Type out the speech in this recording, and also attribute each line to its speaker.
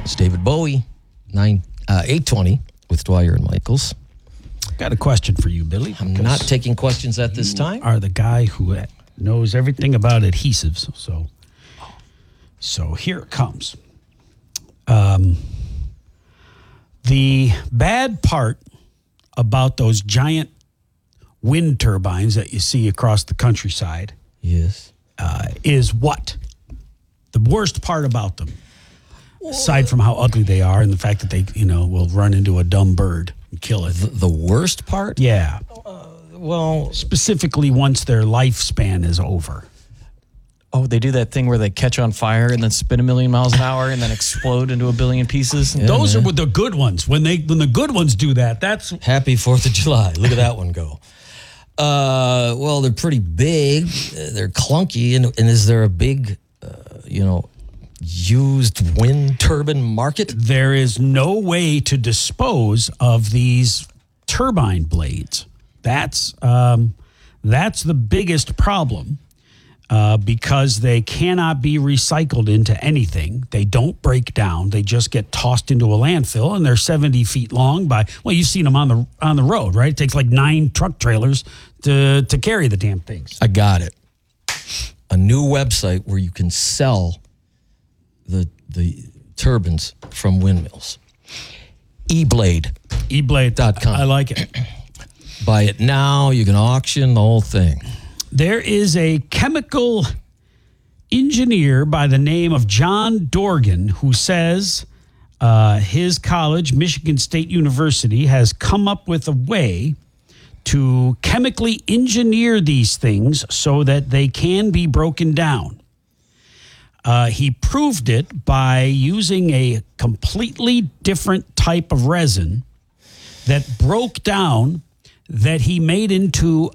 Speaker 1: It's David Bowie, 8:20 with Dwyer and Michaels.
Speaker 2: Got a question for you, Billy.
Speaker 1: I'm not taking questions at this time.
Speaker 2: Are the guy who knows everything about adhesives. So here it comes. The bad part about those giant wind turbines that you see across the countryside
Speaker 1: Yes.
Speaker 2: is what? The worst part about them, aside from how ugly they are and the fact that they, will run into a dumb bird and kill it.
Speaker 1: The worst part?
Speaker 2: Yeah.
Speaker 1: Well,
Speaker 2: Specifically once their lifespan is over.
Speaker 3: Oh, they do that thing where they catch on fire and then spin 1,000,000 miles an hour and then explode into 1,000,000,000 pieces.
Speaker 1: Yeah,
Speaker 2: Those
Speaker 1: man.
Speaker 2: are the good ones. When the good ones do that, that's
Speaker 1: happy 4th of July. Look at that one go. Well, they're pretty big. They're clunky. And is there a big, used wind turbine market?
Speaker 2: there is no way to dispose of these turbine blades. That's the biggest problem. Because they cannot be recycled into anything. They don't break down. They just get tossed into a landfill, and they're 70 feet long you've seen them on the road, right? It takes like 9 truck trailers to carry the damn things.
Speaker 1: I got it. A new website where you can sell the turbines from windmills. eBlade.
Speaker 2: eBlade.com. I like it.
Speaker 1: Buy it now. You can auction the whole thing.
Speaker 2: There is a chemical engineer by the name of John Dorgan who says his college, Michigan State University, has come up with a way to chemically engineer these things so that they can be broken down. He proved it by using a completely different type of resin that broke down, that he made into